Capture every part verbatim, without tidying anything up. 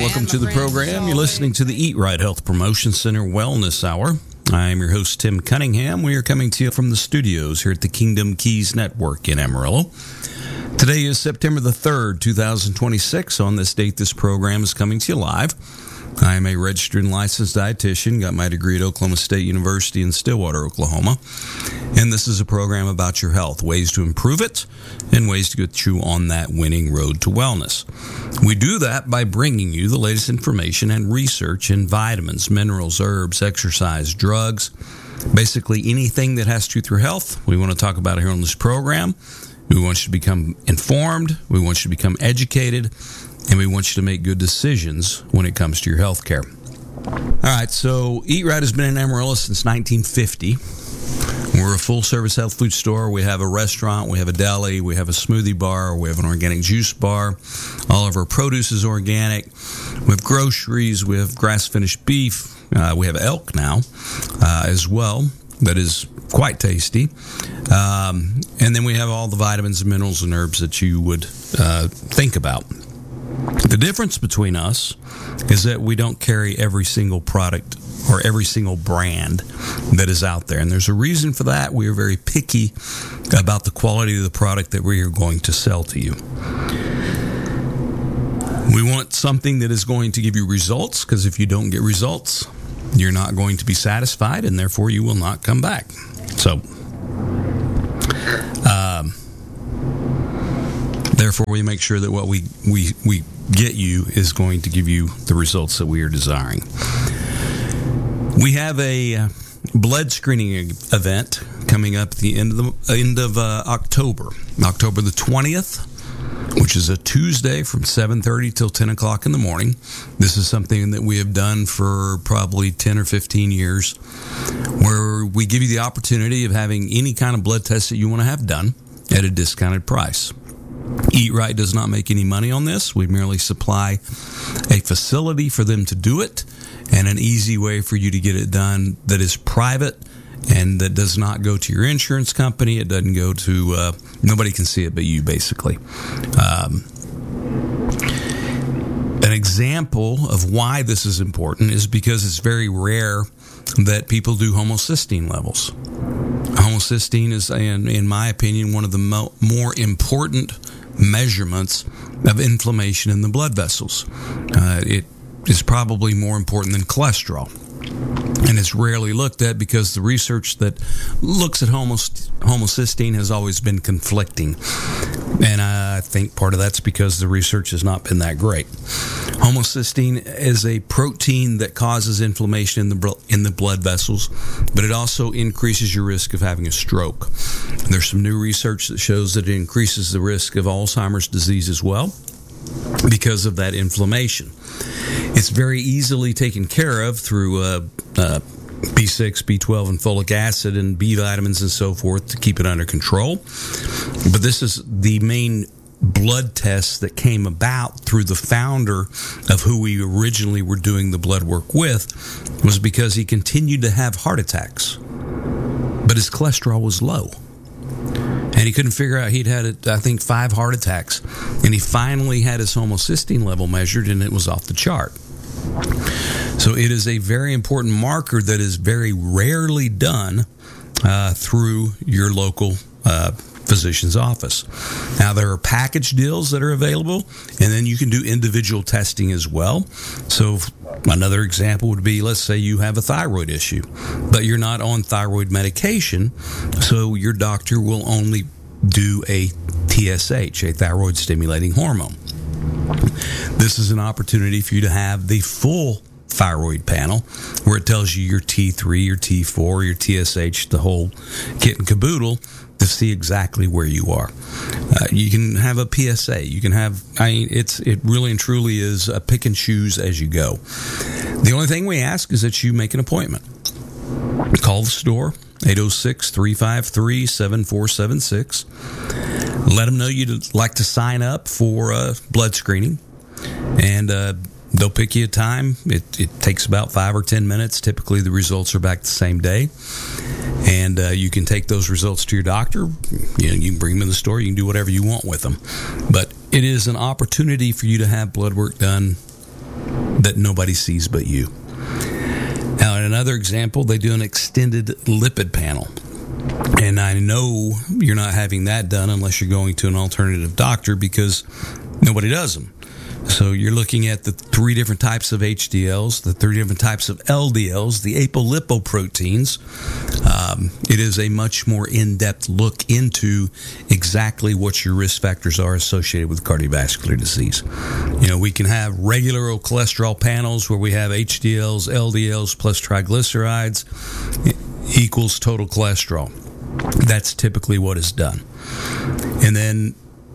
Welcome to the program. You're listening to the Eat Right Health Promotion Center Wellness Hour. I am your host, Tim Cunningham. We are coming to you from the studios here at the Kingdom Keys Network in Amarillo. Today is September the third, twenty twenty-six. On this date, this program is coming to you live. I am a registered and licensed dietitian, got my degree at Oklahoma State University in Stillwater, Oklahoma. And this is a program about your health, ways to improve it, and ways to get you on that winning road to wellness. We do that by bringing you the latest information and research in vitamins, minerals, herbs, exercise, drugs, basically anything that has to do with your health. We want to talk about it here on this program. We want you to become informed. We want you to become educated. And we want you to make good decisions when it comes to your health care. All right, so Eat Right has been in Amarillo since nineteen fifty. We're a full-service health food store. We have a restaurant, we have a deli, we have a smoothie bar, we have an organic juice bar. All of our produce is organic. We have groceries, we have grass-finished beef. Uh, we have elk now uh, as well. That is quite tasty. Um, and then we have all the vitamins and minerals and herbs that you would uh, think about. The difference between us is that we don't carry every single product or every single brand that is out there. And there's a reason for that. We are very picky about the quality of the product that we are going to sell to you. We want something that is going to give you results, because if you don't get results, you're not going to be satisfied, and therefore you will not come back. So, um, therefore, we make sure that what we, we, we get you is going to give you the results that we are desiring. We have a blood screening event coming up at the end of the end of uh, October, October the twentieth, which is a Tuesday from seven thirty till ten o'clock in the morning. This is something that we have done for probably ten or fifteen years, where we give you the opportunity of having any kind of blood test that you want to have done at a discounted price. Eat Right does not make any money on this. We merely supply a facility for them to do it and an easy way for you to get it done that is private and that does not go to your insurance company. It doesn't go to, uh, nobody can see it but you, basically. Um, an example of why this is important is because it's very rare that people do homocysteine levels. Homocysteine is, in, in my opinion, one of the mo- more important measurements of inflammation in the blood vessels. Uh, it is probably more important than cholesterol. And it's rarely looked at because the research that looks at homos- homocysteine has always been conflicting. And I think part of that's because the research has not been that great. Homocysteine is a protein that causes inflammation in the bl- in the blood vessels, but it also increases your risk of having a stroke. There's some new research that shows that it increases the risk of Alzheimer's disease as well because of that inflammation. It's very easily taken care of through uh, uh, B six, B twelve, and folic acid and B vitamins and so forth to keep it under control. But this is the main blood test that came about through the founder of who we originally were doing the blood work with, was because he continued to have heart attacks, but his cholesterol was low. And he couldn't figure out, he'd had, I think, five heart attacks. And he finally had his homocysteine level measured, and it was off the chart. So it is a very important marker that is very rarely done uh, through your local uh, physician's office. Now, there are package deals that are available, and then you can do individual testing as well. So another example would be, let's say you have a thyroid issue, but you're not on thyroid medication, so your doctor will only do a T S H, a thyroid stimulating hormone. This is an opportunity for you to have the full thyroid panel, where it tells you your T three, your T four, your T S H, the whole kit and caboodle, to see exactly where you are. Uh, you can have a P S A. You can have, I mean, it's it really and truly is a pick and choose as you go. The only thing we ask is that you make an appointment. Call the store, eight oh six, three five three, seven four seven six. Let them know you'd like to sign up for uh, blood screening, and uh, they'll pick you a time. It, it takes about five or ten minutes. Typically, the results are back the same day. And uh, you can take those results to your doctor. You know, you can bring them in the store. You can do whatever you want with them. But it is an opportunity for you to have blood work done that nobody sees but you. Now, in another example, they do an extended lipid panel. And I know you're not having that done unless you're going to an alternative doctor, because nobody does them. So you're looking at the three different types of H D Ls, the three different types of L D Ls, the apolipoproteins. Um, it is a much more in-depth look into exactly what your risk factors are associated with cardiovascular disease. You know, we can have regular cholesterol panels where we have H D Ls, L D Ls plus triglycerides equals total cholesterol. That's typically what is done. And then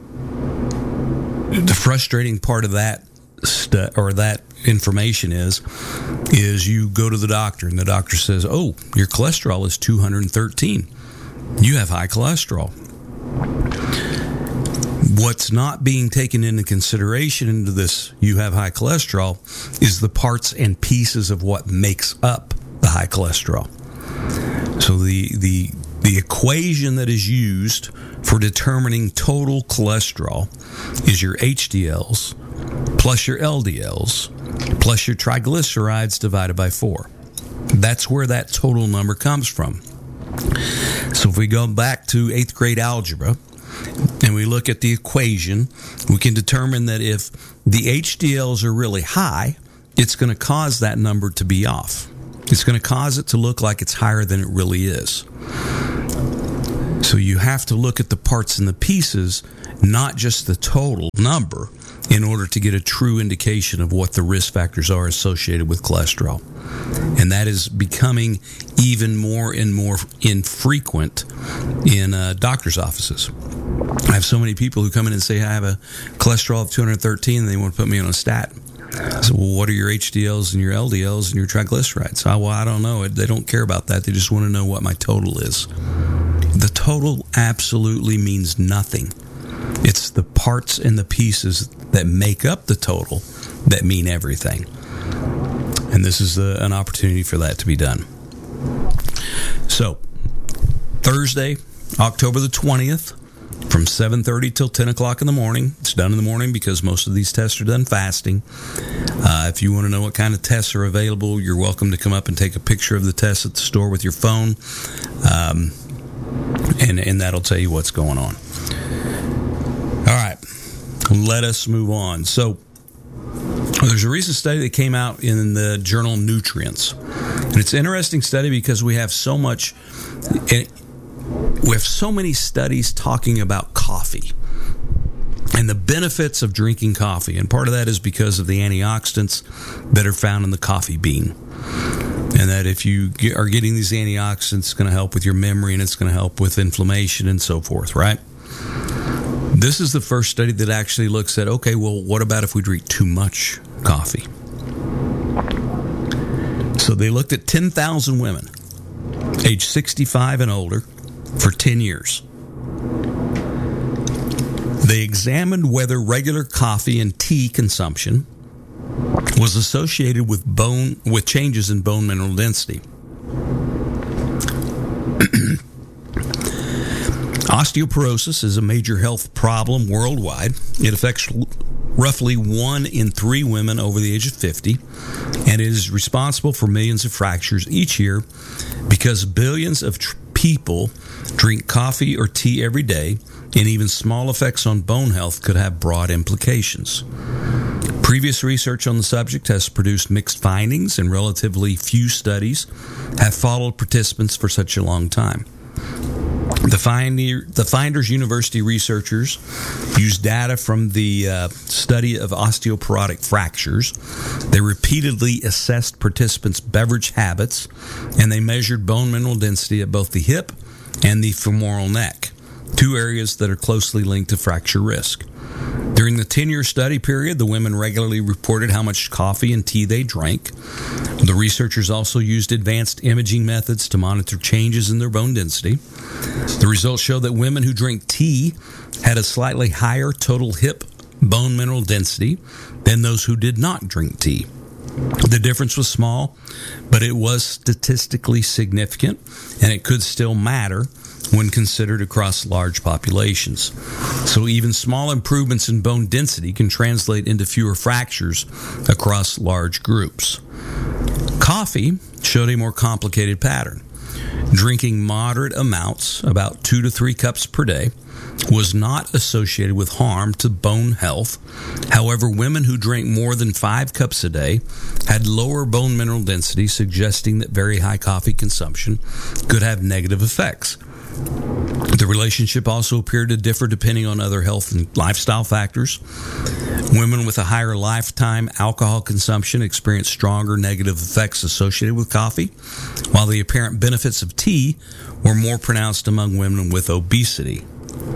the frustrating part of that stu- or that information is, is you go to the doctor and the doctor says, oh, your cholesterol is two hundred thirteen. You have high cholesterol. What's not being taken into consideration into this, you have high cholesterol, is the parts and pieces of what makes up the high cholesterol. So the the the equation that is used for determining total cholesterol is your H D Ls plus your L D Ls plus your triglycerides divided by four. That's where that total number comes from. So if we go back to eighth grade algebra and we look at the equation, we can determine that if the H D Ls are really high, it's going to cause that number to be off. It's going to cause it to look like it's higher than it really is. So you have to look at the parts and the pieces, not just the total number, in order to get a true indication of what the risk factors are associated with cholesterol. And that is becoming even more and more infrequent in uh, doctors' offices. I have so many people who come in and say, I have a cholesterol of two hundred thirteen and they want to put me on a statin. So, well, what are your H D Ls and your L D Ls and your triglycerides? Oh, well, I don't know. They don't care about that. They just want to know what my total is. The total absolutely means nothing. It's the parts and the pieces that make up the total that mean everything. And this is a, an opportunity for that to be done. So, Thursday, October the twentieth, from seven thirty till ten o'clock in the morning. It's done in the morning because most of these tests are done fasting. Uh, if you want to know what kind of tests are available, you're welcome to come up and take a picture of the tests at the store with your phone. Um, and, and that'll tell you what's going on. All right, let us move on. So there's a recent study that came out in the journal Nutrients. And it's an interesting study because we have so much... It, We have so many studies talking about coffee and the benefits of drinking coffee. And part of that is because of the antioxidants that are found in the coffee bean. And that if you get, are getting these antioxidants, it's going to help with your memory and it's going to help with inflammation and so forth, right? This is the first study that actually looks at, okay, well, what about if we drink too much coffee? So they looked at ten thousand women, age sixty-five and older, for ten years. They examined whether regular coffee and tea consumption was associated with bone with changes in bone mineral density. Osteoporosis is a major health problem worldwide. It affects roughly one in three women over the age of fifty, and it is responsible for millions of fractures each year because billions of tr- people drink coffee or tea every day, and even small effects on bone health could have broad implications. Previous research on the subject has produced mixed findings, and relatively few studies have followed participants for such a long time. The, Finder, the Finders University researchers used data from the uh, study of osteoporotic fractures. They repeatedly assessed participants' beverage habits, and they measured bone mineral density at both the hip and the femoral neck, two areas that are closely linked to fracture risk. During the ten-year study period, the women regularly reported how much coffee and tea they drank. The researchers also used advanced imaging methods to monitor changes in their bone density. The results show that women who drink tea had a slightly higher total hip bone mineral density than those who did not drink tea. The difference was small, but it was statistically significant, and it could still matter when considered across large populations. So even small improvements in bone density can translate into fewer fractures across large groups. Coffee showed a more complicated pattern. Drinking moderate amounts, about two to three cups per day, was not associated with harm to bone health. However, women who drank more than five cups a day had lower bone mineral density, suggesting that very high coffee consumption could have negative effects. The relationship also appeared to differ depending on other health and lifestyle factors. Women with a higher lifetime alcohol consumption experienced stronger negative effects associated with coffee, while the apparent benefits of tea were more pronounced among women with obesity.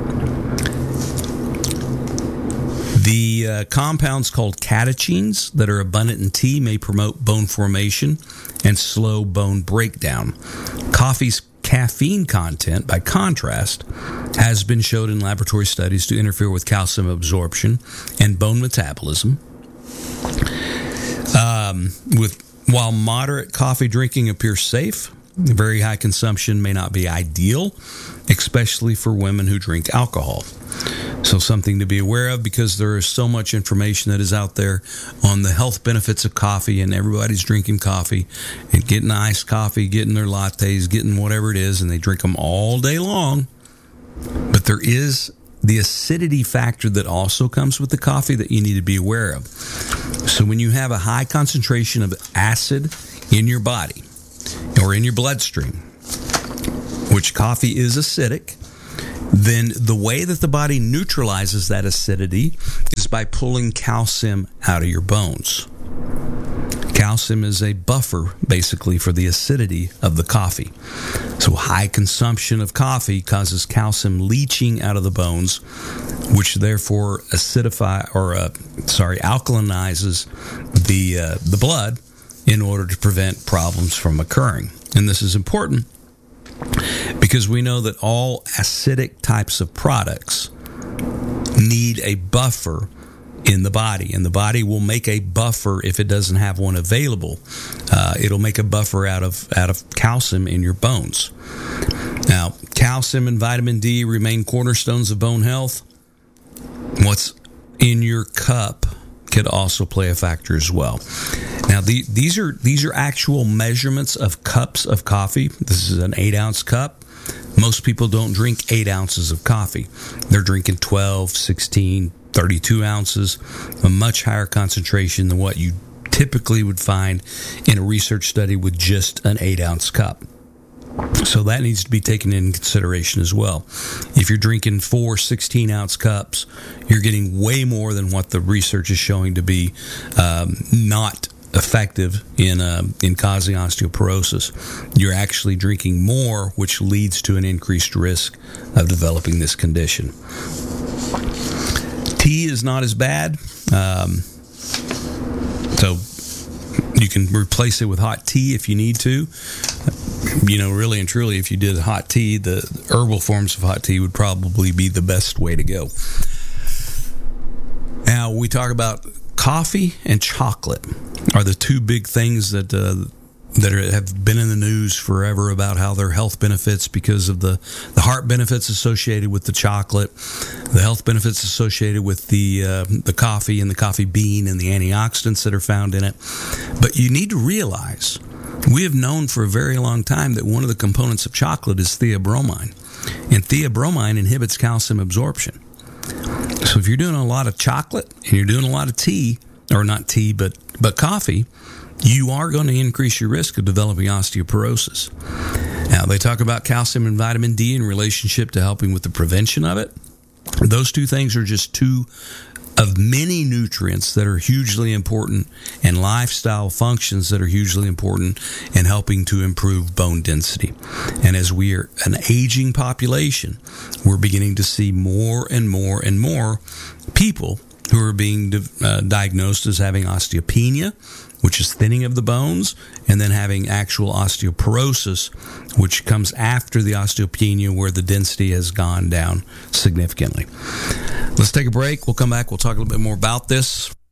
The uh, compounds called catechins that are abundant in tea may promote bone formation and slow bone breakdown. Coffee's caffeine content, by contrast, has been shown in laboratory studies to interfere with calcium absorption and bone metabolism. Um, with while moderate coffee drinking appears safe, very high consumption may not be ideal, especially for women who drink alcohol. So something to be aware of, because there is so much information that is out there on the health benefits of coffee, and everybody's drinking coffee and getting iced coffee, getting their lattes, getting whatever it is, and they drink them all day long. But there is the acidity factor that also comes with the coffee that you need to be aware of. So when you have a high concentration of acid in your body or in your bloodstream, which coffee is acidic, then the way that the body neutralizes that acidity is by pulling calcium out of your bones. Calcium is a buffer, basically, for the acidity of the coffee. So high consumption of coffee causes calcium leaching out of the bones, which therefore acidify or uh, sorry alkalinizes the uh, the blood in order to prevent problems from occurring. And this is important because we know that all acidic types of products need a buffer in the body, and the body will make a buffer if it doesn't have one available. Uh, it'll make a buffer out of out of calcium in your bones. Now, calcium and vitamin D remain cornerstones of bone health. What's in your cup could also play a factor as well. Now, the, these are these are actual measurements of cups of coffee. This is an eight ounce cup. Most people don't drink eight ounces of coffee. They're drinking twelve, sixteen, thirty-two ounces, a much higher concentration than what you typically would find in a research study with just an eight ounce cup. So that needs to be taken into consideration as well. If you're drinking four sixteen ounce cups, you're getting way more than what the research is showing to be um, not effective in uh, in causing osteoporosis. You're actually drinking more, which leads to an increased risk of developing this condition. Tea is not as bad. Um, so you can replace it with hot tea if you need to. You know, really and truly, if you did hot tea, the herbal forms of hot tea would probably be the best way to go. Now, we talk about coffee and chocolate are the two big things that uh, that are, have been in the news forever about how their health benefits because of the, the heart benefits associated with the chocolate, the health benefits associated with the uh, the coffee and the coffee bean and the antioxidants that are found in it. But you need to realize, we have known for a very long time that one of the components of chocolate is theobromine, and theobromine inhibits calcium absorption. So if you're doing a lot of chocolate and you're doing a lot of tea, or not tea, but, but coffee, you are going to increase your risk of developing osteoporosis. Now, they talk about calcium and vitamin D in relationship to helping with the prevention of it. Those two things are just two of many nutrients that are hugely important and lifestyle functions that are hugely important in helping to improve bone density. And as we are an aging population, we're beginning to see more and more and more people who are being uh, diagnosed as having osteopenia, which is thinning of the bones, and then having actual osteoporosis, which comes after the osteopenia, where the density has gone down significantly. Let's take a break. We'll come back. We'll talk a little bit more about this.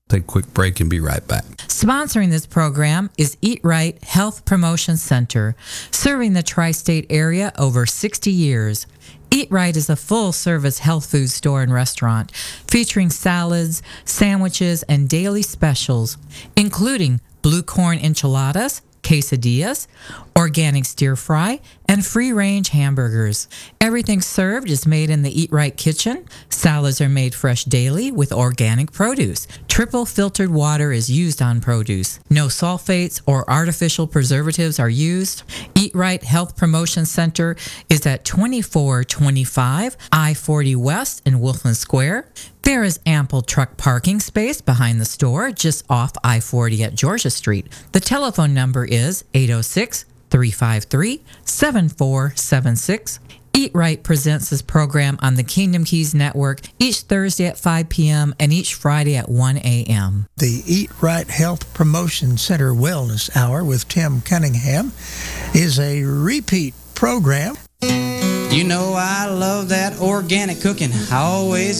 Take a quick break and be right back. Sponsoring this program is Eat Right Health Promotion Center, serving the tri-state area over sixty years. Eat Right is a full-service health food store and restaurant featuring salads, sandwiches, and daily specials, including blue corn enchiladas, quesadillas, organic stir fry, and free-range hamburgers. Everything served is made in the Eat Right kitchen. Salads are made fresh daily with organic produce. Triple filtered water is used on produce. No sulfates or artificial preservatives are used. Eat Right Health Promotion Center is at twenty-four twenty-five I forty West in Wolfland Square. There is ample truck parking space behind the store just off I forty at Georgia Street. The telephone number is eight oh six, three five three, seven four seven six. Eat Right presents this program on the Kingdom Keys Network each Thursday at five p.m. and each Friday at one a.m. The Eat Right Health Promotion Center Wellness Hour with Tim Cunningham is a repeat program. You know I love that organic cooking. I always